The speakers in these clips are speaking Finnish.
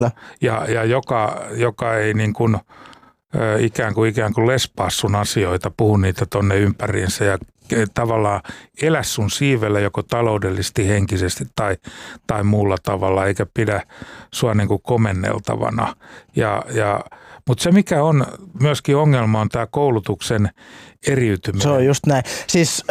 Ja joka ei niin kuin, ikään kuin lespaa sun asioita, puhu niitä tonne ympäriinsä ja tavallaan elä sun siivellä joko taloudellisesti, henkisesti tai muulla tavalla, eikä pidä sua niin kuin komenneltavana. Mutta se, mikä on myöskin ongelma, on tämä koulutuksen eriytyminen. Se on just näin. Siis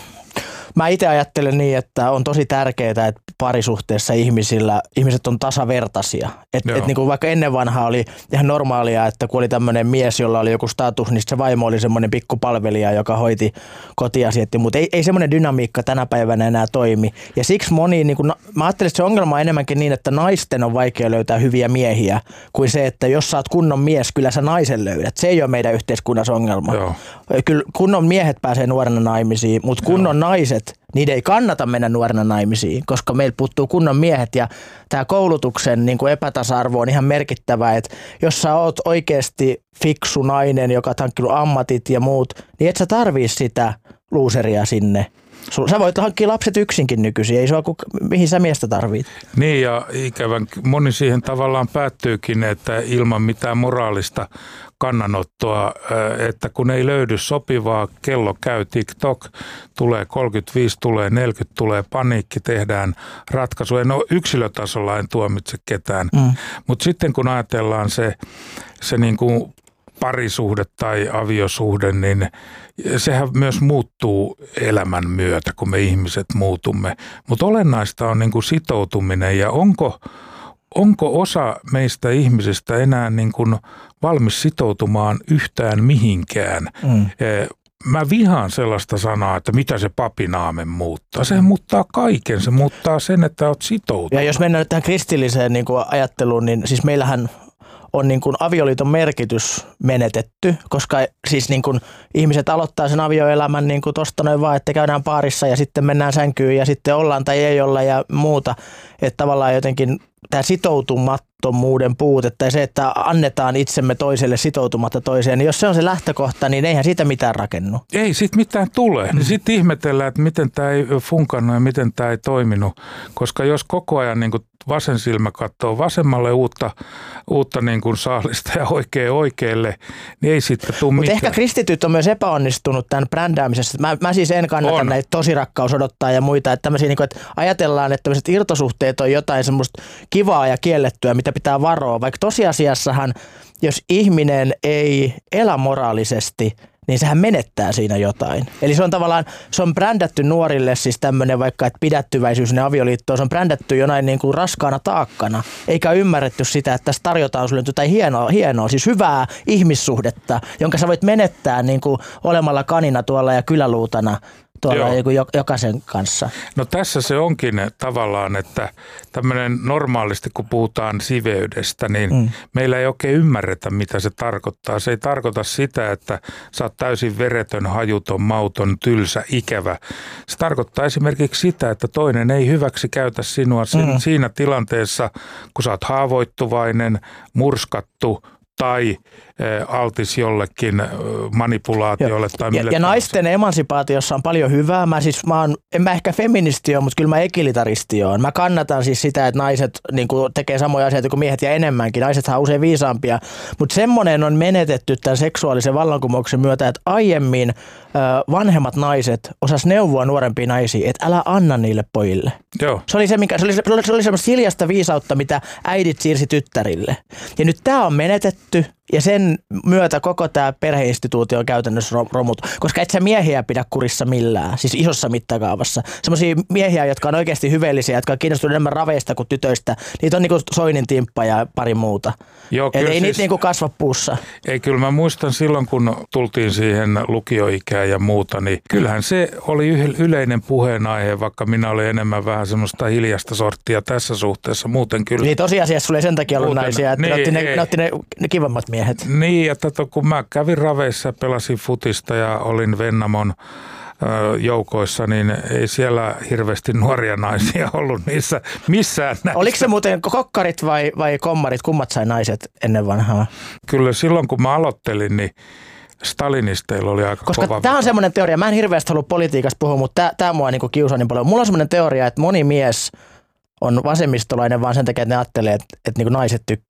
mä itse ajattelen niin, että on tosi tärkeää, että parisuhteessa ihmiset on tasavertaisia. Et niin kuin vaikka ennen vanhaa oli ihan normaalia, että kun oli tämmöinen mies, jolla oli joku status, niin se vaimo oli semmoinen pikkupalvelija, joka hoiti kotiasiat. Mutta ei semmoinen dynamiikka tänä päivänä enää toimi. Ja siksi moni, niin kuin, mä ajattelin, että se ongelma on enemmänkin niin, että naisten on vaikea löytää hyviä miehiä, kuin se, että jos sä oot kunnon mies, kyllä sä naisen löydät. Se ei ole meidän yhteiskunnassa ongelma. Joo. Kyllä kunnon miehet pääsee nuorena naimisiin, mutta kunnon naiset, niiden ei kannata mennä nuorena naimisiin, koska meillä puuttuu kunnon miehet ja tämä koulutuksen niin kuin epätasa-arvo on ihan merkittävä, että jos sä oot oikeasti fiksu nainen, joka on hankkinut ammatit ja muut, niin et sä tarvii sitä luuseria sinne. Sä voit hankkia lapset yksinkin nykyisin, ei se ole mihin sä miestä tarvit. Niin ja ikävän moni siihen tavallaan päättyykin, että ilman mitään moraalista kannanottoa, että kun ei löydy sopivaa, kello käy TikTok, tulee 35, tulee 40, tulee paniikki, tehdään ratkaisu. En ole yksilötasolla, en tuomitse ketään, mutta sitten kun ajatellaan se niin kuin parisuhde tai aviosuhde, niin sehän myös muuttuu elämän myötä, kun me ihmiset muutumme. Mutta olennaista on niin kuin sitoutuminen ja onko osa meistä ihmisistä enää niin kuin valmis sitoutumaan yhtään mihinkään? Mä vihaan sellaista sanaa, että mitä se papinaamen muuttaa. Se muuttaa kaiken. Se muuttaa sen, että olet sitoutunut. Ja jos mennään nyt tähän kristilliseen niin kuin ajatteluun, niin siis meillähän on niin kuin avioliiton merkitys menetetty, koska siis niin kuin ihmiset aloittaa sen avioelämän niin kuin tosta noin vaan, että käydään baarissa ja sitten mennään sänkyyn ja sitten ollaan tai ei olla ja muuta. Että tavallaan jotenkin tämä sitoutumattomuuden puute tai se, että annetaan itsemme toiselle sitoutumatta toiseen, niin jos se on se lähtökohta, niin eihän siitä mitään rakennu. Ei siitä mitään tule. Sitten ihmetellään, että miten tämä ei funkannut ja miten tämä ei toiminut, koska jos koko ajan niin kuin vasen silmä katsoo vasemmalle uutta niin kuin saalista ja oikealle, niin ei sitten tule mitään. Mutta ehkä kristityt on myös epäonnistunut tämän brändäämisessä. Mä siis en kannata näitä Tosirakkaus odottaa ja muita. Että tämmöisiä, niin kuin, että ajatellaan, että tämmöiset irtosuhteet on jotain semmoista kivaa ja kiellettyä, mitä pitää varoa. Vaikka tosiasiassahan, jos ihminen ei elä moraalisesti, niin sehän menettää siinä jotain. Eli se on tavallaan, se on brändätty nuorille siis tämmöinen vaikka, että pidättyväisyys ja avioliittoon, se on brändätty jonain niin kuin raskaana taakkana, eikä ymmärretty sitä, että tässä tarjotaan sulle jotain hienoa, siis hyvää ihmissuhdetta, jonka sä voit menettää niin kuin olemalla kanina tuolla ja kyläluutana tuolla jokaisen kanssa. No tässä se onkin tavallaan, että tämmöinen normaalisti, kun puhutaan siveydestä, niin meillä ei oikein ymmärretä, mitä se tarkoittaa. Se ei tarkoita sitä, että sä oot täysin veretön, hajuton, mauton, tylsä, ikävä. Se tarkoittaa esimerkiksi sitä, että toinen ei hyväksi käytä sinua siinä tilanteessa, kun sä oot haavoittuvainen, murskattu tai altis jollekin manipulaatiolle tai mille. Ja naisten emansipaatiossa on paljon hyvää. En mä ehkä feministi ole, mutta kyllä mä ekilitaristi oon. Mä kannatan siis sitä, että naiset niin kuin tekee samoja asioita kuin miehet ja enemmänkin. Naisethan on usein viisaampia. Mutta semmoinen on menetetty tämän seksuaalisen vallankumouksen myötä, että aiemmin vanhemmat naiset osas neuvoa nuorempia naisia, että älä anna niille pojille. Joo. Se oli semmoista hiljasta viisautta, mitä äidit siirsi tyttärille. Ja nyt tämä on menetetty. Ja sen myötä koko tämä perheinstituutio on käytännössä romut, koska et sä miehiä pidä kurissa millään, siis isossa mittakaavassa. Semmoisia miehiä, jotka on oikeasti hyveellisiä, jotka on kiinnostunut enemmän raveista kuin tytöistä, niitä on niinku Soinin Timppa ja pari muuta. Joo, ei siis, niitä niinku kasva puussa. Ei, kyllä mä muistan silloin, kun tultiin siihen lukioikään ja muuta, niin kyllähän se oli yleinen puheenaihe, vaikka minä olin enemmän vähän semmoista hiljasta sorttia tässä suhteessa. Muuten kyllä. Niin tosiasiassa sulla ei sen takia ollut naisia, että ne otti ne kivammat miehet. Niin, ja kun mä kävin raveissa, pelasin futista ja olin Vennamon joukoissa, niin ei siellä hirveästi nuoria naisia ollut niissä missään näissä. Oliko se muuten kokkarit vai kommarit, kummat sai naiset ennen vanhaa? Kyllä silloin, kun mä aloittelin, niin stalinisteilla oli aika koska kova. Tämä on semmoinen teoria, mä en hirveästi halua politiikasta puhua, mutta tämä mua niinku kiusaa niin paljon. Mulla on semmoinen teoria, että moni mies on vasemmistolainen vaan sen takia, että ne ajattelee, että niin kuin naiset tykkää